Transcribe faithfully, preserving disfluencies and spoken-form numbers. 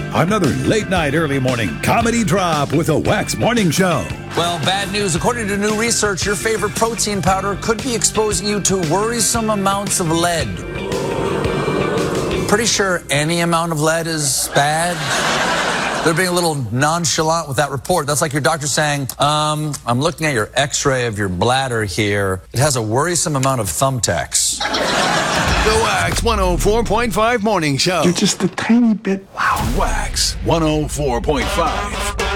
Another late night, early morning comedy drop with a Wax Morning Show. Well, bad news. According to new research, your favorite protein powder could be exposing you to worrisome amounts of lead. Pretty sure any amount of lead is bad. They're being a little nonchalant with that report. That's like your doctor saying, um, I'm looking at your x-ray of your bladder here. It has a worrisome amount of thumbtacks. The Wax one oh four point five Morning Show. You're just a tiny bit loud. Wax one oh four point five.